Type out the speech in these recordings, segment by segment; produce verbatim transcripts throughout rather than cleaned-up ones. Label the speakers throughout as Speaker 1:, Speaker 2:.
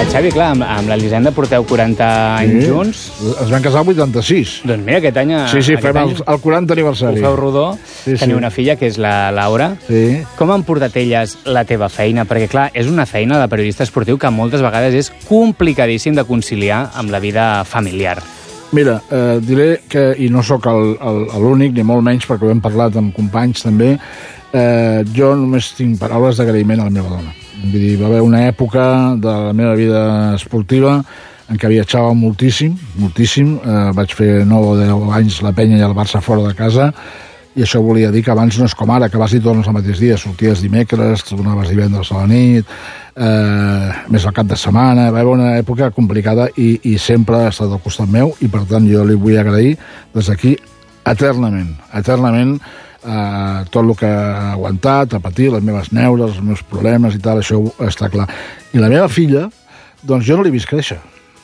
Speaker 1: Xavi, clar, amb, amb l'Elisenda porteu quaranta anys
Speaker 2: Sí.
Speaker 1: junts.
Speaker 2: Es van casar al vuitanta-sis.
Speaker 1: Doncs mira, aquest any...
Speaker 2: Sí, sí,
Speaker 1: aquest
Speaker 2: fem
Speaker 1: any
Speaker 2: el, el quaranta aniversari.
Speaker 1: Ho feu rodó.
Speaker 2: Sí,
Speaker 1: Teniu
Speaker 2: sí.
Speaker 1: una filla, que és la Laura.
Speaker 2: Sí.
Speaker 1: Com han portat elles la teva feina? Perquè, clar, és una feina de periodista esportiu que moltes vegades és complicadíssim de conciliar amb la vida familiar.
Speaker 2: Mira, eh, diré que, i no sóc l'únic, ni molt menys, perquè ho hem parlat amb companys també, eh, jo només tinc paraules d'agraïment a la meva dona. Vull dir, va haver una època de la meva vida esportiva en què viatjava moltíssim, moltíssim. Eh, vaig fer nou o deu anys la penya i el Barça fora de casa, i això volia dir que abans no és com ara, que vas i tornes el mateix dia, sorties dimecres, tornaves divendres a la nit, eh, més al cap de setmana. Va haver una època complicada i, i sempre ha estat al costat meu, i per tant jo li vull agrair des d'aquí eternament, eternament eh, tot el que ha aguantat, ha patit, les meves neures, els meus problemes i tal, això està clar. I la meva filla, doncs jo no l'he vist créixer.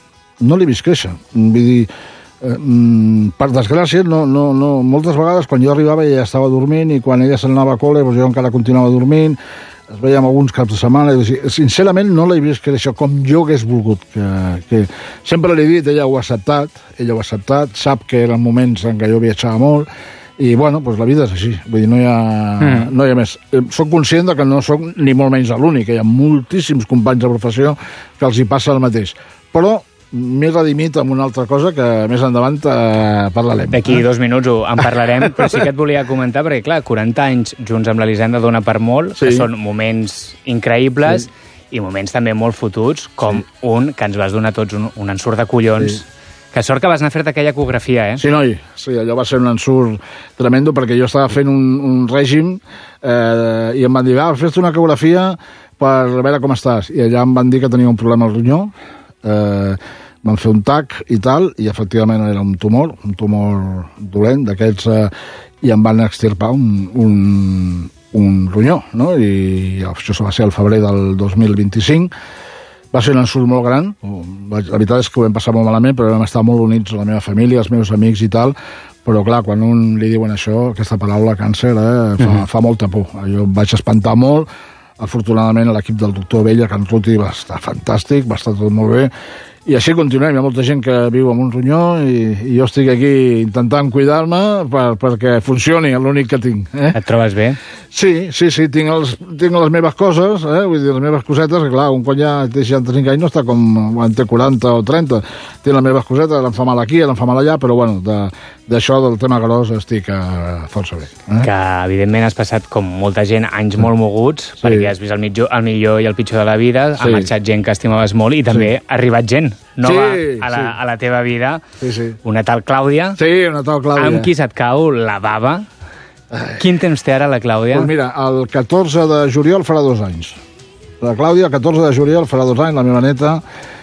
Speaker 2: No l'he vist créixer. Vull dir, eh, per desgràcia, no, no, no, moltes vegades quan jo arribava ella estava dormint, i quan ella se n'anava a col·le doncs jo encara continuava dormint, es veiem alguns caps de setmana, i sincerament no l'he vist créixer com jo hagués volgut. Que, que... Sempre l'he dit, ella ho ha acceptat, ella ho ha acceptat, sap que eren moments en què jo viatjava molt, i bueno, doncs la vida és així, vull dir, no hi ha, mm. no hi ha més. Soc conscient de que no soc ni molt menys l'únic, hi ha moltíssims companys de professió que els hi passa el mateix, però m'he redimit amb una altra cosa que més endavant eh, parlarem.
Speaker 1: D'aquí
Speaker 2: eh?
Speaker 1: dos minuts ho, en parlarem, però sí que et volia comentar, perquè clar, quaranta anys junts amb l'Elisenda dona per molt, sí. que són moments increïbles, sí. i moments també molt fotuts, com sí. un que ens vas donar tots, un, un ensurt de collons, sí. que sort que vas anar a fer-te aquella ecografia, eh?
Speaker 2: Sí, noi, sí, allò va ser un ensurt tremendo, perquè jo estava fent un, un règim eh, i em van dir, ah, fes-te una ecografia per veure com estàs. I allà em van dir que tenia un problema al ronyó, eh, van fer un tac i tal, i efectivament era un tumor, un tumor dolent d'aquests, eh, i em van extirpar un, un, un ronyó, no? I això va ser el febrer del dos mil vint-i-cinc. Va ser un ensurt molt gran, la veritat és que ho vam passar molt malament, però vam estar molt units, la meva família, els meus amics i tal, però clar, quan un li diuen això, aquesta paraula càncer, eh, fa, mm-hmm. fa molta por. Jo em vaig espantar molt. Afortunadament l'equip del doctor Vella, que en Ruti va estar fantàstic, va estar tot molt bé, i així continuem. Hi ha molta gent que viu amb un ronyó, i, i jo estic aquí intentant cuidar-me per, perquè funcioni, l'únic que tinc. Eh?
Speaker 1: Et trobes bé?
Speaker 2: Sí, sí, sí, tinc, els, tinc les meves coses, eh? Vull dir, les meves cosetes, que clar, un quan ja té seixanta-cinc anys no està com quan té quaranta o trenta, té les meves cosetes, em fa mal aquí, em fa mal allà, però bueno, d'això del tema gros estic uh, força bé. Eh?
Speaker 1: Que evidentment has passat, com molta gent, anys molt moguts, sí. perquè has vist el millor, el millor i el pitjor de la vida, sí. ha marxat gent que estimaves molt, i també sí. ha arribat gent nova sí, a, la, sí. a la teva vida. Sí, sí. Una tal Clàudia.
Speaker 2: Sí, una tal Clàudia.
Speaker 1: Amb qui se't cau la bava. Ai. Quin temps té ara la Clàudia?
Speaker 2: Pues mira, el catorze de juliol farà dos anys. La Clàudia, el catorze de juliol farà dos anys, la meva neta.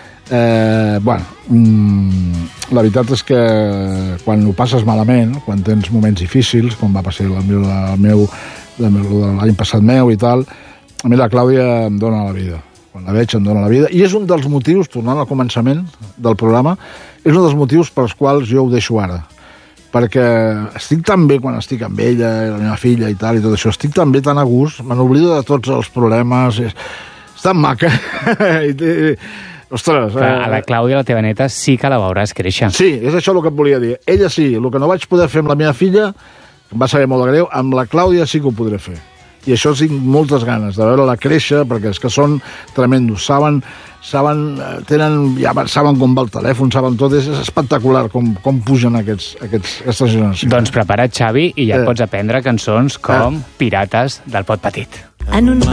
Speaker 2: Eh, bueno, mmm, la veritat és que quan ho passes malament, quan tens moments difícils, com va passar el meu, el meu, l'any passat meu i tal, a mi la Clàudia em dona la vida. Quan la veig em dona la vida. I és un dels motius, tornant al començament del programa, és un dels motius pels quals jo ho deixo ara. Perquè estic tan bé quan estic amb ella, la meva filla i tal, i tot això, estic tan bé, tan a gust, me n'oblido de tots els problemes, és, és tan maca. I, i, ostres...
Speaker 1: Però a la Clàudia, la teva neta, sí que la veuràs créixer.
Speaker 2: Sí, és això el que et volia dir. Ella sí, el que no vaig poder fer amb la meva filla, em va saber molt de greu, amb la Clàudia sí que ho podré fer. I això tinc moltes ganes, de veure-la créixer, perquè és que són tremendos, saben, saben, tenen, ja saben com va el telèfon, saben tot, és espectacular com, com pugen aquests, aquests, aquestes generacions.
Speaker 1: Doncs prepara't, Xavi, i ja eh. pots aprendre cançons com eh. Pirates del Pot Petit.
Speaker 3: En un